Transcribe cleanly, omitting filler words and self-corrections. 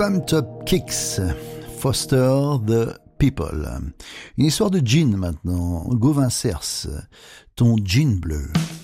Pumped Up Kicks, Foster the People. Une histoire de jean maintenant. Gauvin Cers, ton jean bleu.